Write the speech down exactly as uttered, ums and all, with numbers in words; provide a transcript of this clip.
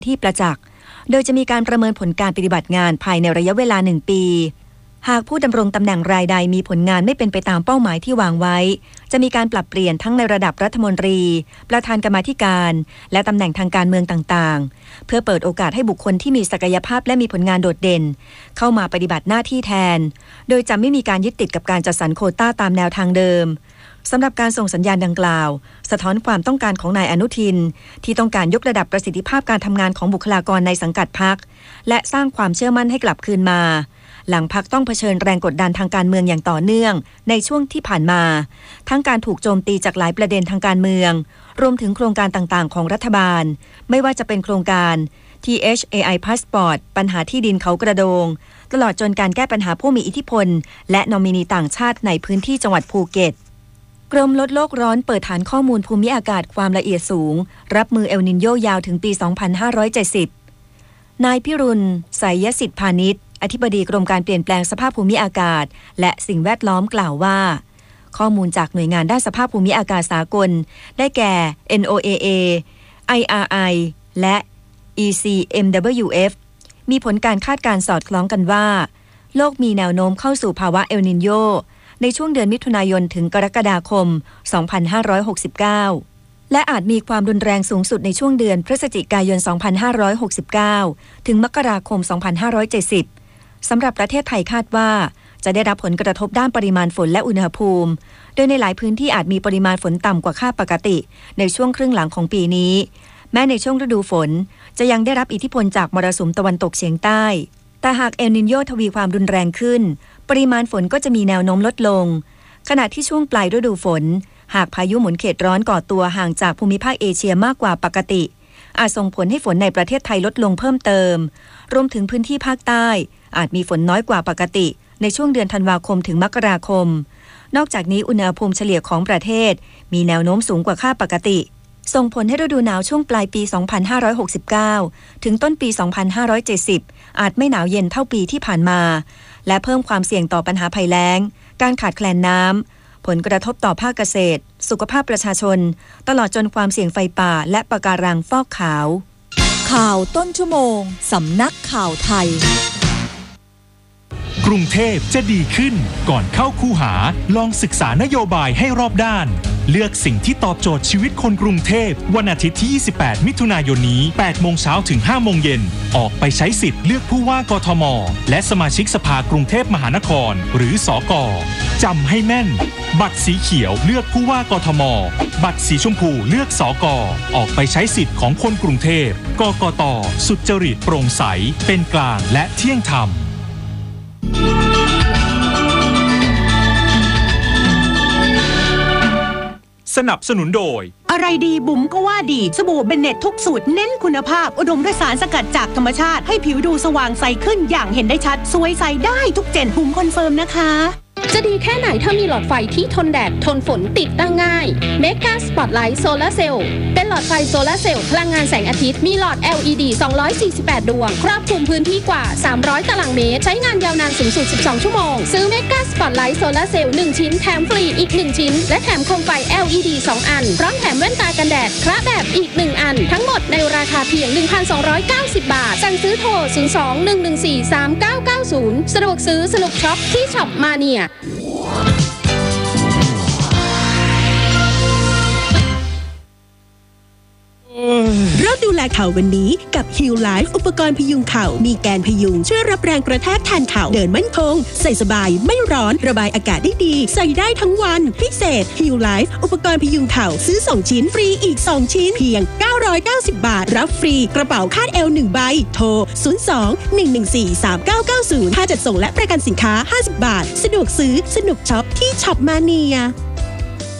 ที่ประจักษ์โดยจะมีการประเมินผลการปฏิบัติงานภายในระยะเวลาหนึ่งปีหากผู้ดำรงตำแหน่งรายใดมีผลงานไม่เป็นไปตามเป้าหมายที่วางไว้จะมีการปรับเปลี่ยนทั้งในระดับรัฐมนตรีประธานกรรมาธิการและตำแหน่งทางการเมืองต่างๆเพื่อเปิดโอกาสให้บุคคลที่มีศักยภาพและมีผลงานโดดเด่นเข้ามาปฏิบัติหน้าที่แทนโดยจะไม่มีการยึดติดกับการจัดสรรโควต้าตามแนวทางเดิมสำหรับการส่งสัญญาณดังกล่าวสะท้อนความต้องการของนายอนุทินที่ต้องการยกระดับประสิทธิภาพการทำงานของบุคลากรในสังกัดพรรคและสร้างความเชื่อมั่นให้กลับคืนมาหลังพรรคต้องเผชิญแรงกดดันทางการเมืองอย่างต่อเนื่องในช่วงที่ผ่านมาทั้งการถูกโจมตีจากหลายประเด็นทางการเมืองรวมถึงโครงการต่างๆของรัฐบาลไม่ว่าจะเป็นโครงการ ที เอช เอ ไอ Passport ปัญหาที่ดินเขากระโดงตลอดจนการแก้ปัญหาผู้มีอิทธิพลและนอมินีต่างชาติในพื้นที่จังหวัดภูเก็ตกรมลดโลกร้อนเปิดฐานข้อมูลภูมิอากาศความละเอียดสูงรับมือเอลนิโญยาวถึงปี สองพันห้าร้อยเจ็ดสิบ นายพิรุณ ไสยสิทธิพานิชอธิบดีกรมการเปลี่ยนแปลงสภาพภูมิอากาศและสิ่งแวดล้อมกล่าวว่าข้อมูลจากหน่วยงานด้านสภาพภูมิอากาศสากลได้แก่ เอ็น โอ เอ เอ ไอ อาร์ ไอ และ อี ซี เอ็ม ดับเบิลยู เอฟ มีผลการคาดการณ์สอดคล้องกันว่าโลกมีแนวโน้มเข้าสู่ภาวะเอลนิโญในช่วงเดือนมิถุนายนถึงกรกฎาคม สองพันห้าร้อยหกสิบเก้า และอาจมีความรุนแรงสูงสุดในช่วงเดือนพฤศจิกายน สองพันห้าร้อยหกสิบเก้า ถึงมกราคม สองพันห้าร้อยเจ็ดสิบ สำหรับประเทศไทยคาดว่าจะได้รับผลกระทบด้านปริมาณฝนและอุณหภูมิโดยในหลายพื้นที่อาจมีปริมาณฝนต่ำกว่าค่าปกติในช่วงครึ่งหลังของปีนี้แม้ในช่วงฤดูฝนจะยังได้รับอิทธิพลจากมรสุมตะวันตกเฉียงใต้แต่หากเอลนิโญทวีความรุนแรงขึ้นปริมาณฝนก็จะมีแนวโน้มลดลงขณะที่ช่วงปลายฤดูฝนหากพายุหมุนเขตร้อนก่อตัวห่างจากภูมิภาคเอเชียมากกว่าปกติอาจส่งผลให้ฝนในประเทศไทยลดลงเพิ่มเติมรวมถึงพื้นที่ภาคใต้อาจมีฝนน้อยกว่าปกติในช่วงเดือนธันวาคมถึงมกราคมนอกจากนี้อุณหภูมิเฉลี่ยของประเทศมีแนวโน้มสูงกว่าค่าปกติส่งผลให้ฤดูหนาวช่วงปลายปี สองพันห้าร้อยหกสิบเก้า ถึงต้นปี สองพันห้าร้อยเจ็ดสิบ อาจไม่หนาวเย็นเท่าปีที่ผ่านมาและเพิ่มความเสี่ยงต่อปัญหาภัยแล้งการขาดแคลนน้ำผลกระทบต่อภาคเกษตรสุขภาพประชาชนตลอดจนความเสี่ยงไฟป่าและปะการังฟอกขาวข่าวต้นชั่วโมงสำนักข่าวไทยกรุงเทพจะดีขึ้นก่อนเข้าคูหาลองศึกษานโยบายให้รอบด้านเลือกสิ่งที่ตอบโจทย์ชีวิตคนกรุงเทพวันอาทิตย์ที่ยี่สิบแปดมิถุนายนนี้แปดโมงเช้าถึงห้าโมงเย็นออกไปใช้สิทธิ์เลือกผู้ว่ากทมและสมาชิกสภากรุงเทพมหานครหรือสก.จำให้แม่นบัตรสีเขียวเลือกผู้ว่ากทมบัตรสีชมพูเลือกสก.ออกไปใช้สิทธิ์ของคนกรุงเทพกกต.สุจริตโปร่งใสเป็นกลางและเที่ยงธรรมสนับสนุนโดยอะไรดีบุ๋มก็ว่าดีสบู่เบนเน็ตทุกสูตรเน้นคุณภาพอุดมด้วยสารสกัดจากธรรมชาติให้ผิวดูสว่างใสขึ้นอย่างเห็นได้ชัดสวยใสได้ทุกเจนบุ๋มคอนเฟิร์มนะคะจะดีแค่ไหนถ้ามีหลอดไฟที่ทนแดดทนฝนติดตั้งง่าย Mega Spotlight Solar Cell เป็นหลอดไฟโซลาร์เซลล์พลังงานแสงอาทิตย์มีหลอด แอล อี ดี สองร้อยสี่สิบแปดดวงครอบคลุมพื้นที่กว่าสามร้อยตารางเมตรใช้งานยาวนานสูงสุดสิบสองชั่วโมงซื้อ Mega Spotlight Solar Cell หนึ่งชิ้นแถมฟรีอีกหนึ่งชิ้นและแถมโคมไฟ แอล อี ดี สองอันพร้อมแถมแว่นตากันแดดคระแบบอีกหนึ่งอันทั้งหมดในราคาเพียง หนึ่งพันสองร้อยเก้าสิบ บาทสั่งซื้อโทรศูนย์ สอง หนึ่ง หนึ่ง สี่ สาม เก้า เก้า ศูนย์สะดวกซื้อสนุกช็อปที่ช็อปมาเนียเริ่มดูแลเข่าวันนี้กับ Heal Life อุปกรณ์พยุงเข่ามีแกนพยุงช่วยรับแรงกระแทกแทนเข่าเดินมั่นคงใส่สบายไม่ร้อนระบายอากาศได้ดีใส่ได้ทั้งวันพิเศษ Heal Life อุปกรณ์พยุงเข่าซื้อสองชิ้นฟรีอีกสองชิ้นเพียงเก้าร้อยเก้าสิบบาทรับฟรีกระเป๋าคาดเอวหนึ่งใบโทรศูนย์ สอง หนึ่ง หนึ่ง สี่ สาม เก้า เก้า ศูนย์ค่าจัดส่งและประกันสินค้าห้าสิบบาทสะดวกซื้อสนุกช็อปที่ช็อปมาเนีย